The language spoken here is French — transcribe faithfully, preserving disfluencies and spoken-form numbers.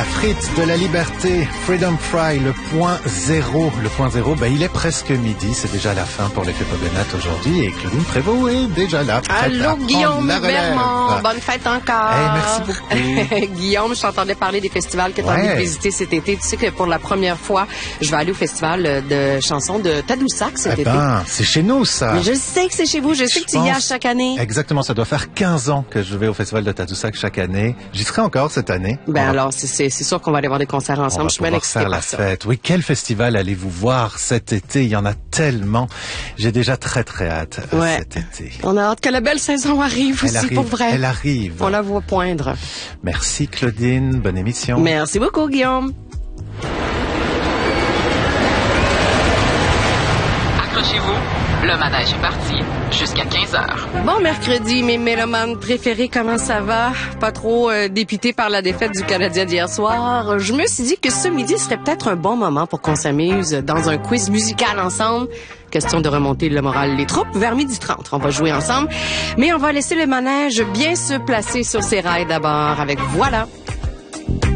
La frite de la liberté, Freedom Fry, le point zéro. Le point zéro, ben, il est presque midi. C'est déjà la fin pour l'effet Pogonate aujourd'hui. Et Claudine Prévost est déjà là. Allô, Guillaume Bermond. Bonne fête encore. Hey, merci beaucoup. Guillaume, je t'entendais parler des festivals que tu as ouais. envie de visiter cet été. Tu sais que pour la première fois, je vais aller au festival de chansons de Tadoussac cet eh été. Ben, c'est chez nous, ça. Mais je sais que c'est chez vous. Je sais je que tu y pense... as chaque année. Exactement. Ça doit faire quinze ans que je vais au festival de Tadoussac chaque année. J'y serai encore cette année. Ben alors, c'est, c'est, c'est sûr qu'on va aller voir des concerts ensemble. Je suis bien excitée faire la par ça. fête. Oui, quel festival allez-vous voir cet été? Il y en a tellement. J'ai déjà très, très hâte ouais. cet été. On a hâte que la belle saison arrive elle aussi, arrive, pour vrai. Elle arrive. On la voit poindre. Merci, Claudine. Bonne émission. Merci beaucoup, Guillaume. Accrochez-vous, le manège est parti jusqu'à quinze heures. Bon mercredi, mes mélomanes préférés, comment ça va? Pas trop euh, dépité par la défaite du Canadien d'hier soir. Je me suis dit que ce midi serait peut-être un bon moment pour qu'on s'amuse dans un quiz musical ensemble. Question de remonter le moral des troupes vers midi trente. On va jouer ensemble, mais on va laisser le manège bien se placer sur ses rails d'abord avec Voilà.